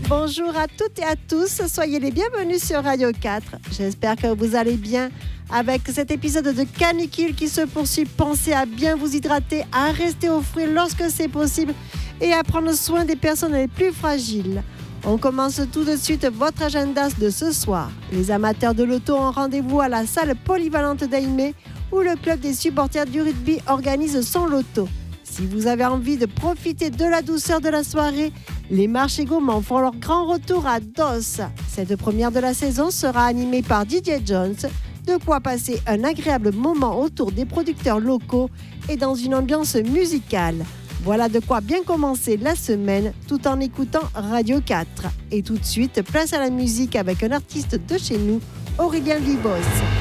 Bonjour à toutes et à tous, soyez les bienvenus sur Radio 4. J'espère que vous allez bien. Avec cet épisode de Canicule qui se poursuit, pensez à bien vous hydrater, à rester au frais lorsque c'est possible et à prendre soin des personnes les plus fragiles. On commence tout de suite votre agenda de ce soir. Les amateurs de l'auto ont rendez-vous à la salle polyvalente d'Aimé où le club des supporters du rugby organise son loto. Si vous avez envie de profiter de la douceur de la soirée, les marchés gourmands font leur grand retour à DOS. Cette première de la saison sera animée par Didier Jones, de quoi passer un agréable moment autour des producteurs locaux et dans une ambiance musicale. Voilà de quoi bien commencer la semaine tout en écoutant Radio 4. Et tout de suite, place à la musique avec un artiste de chez nous, Aurélien Vivos.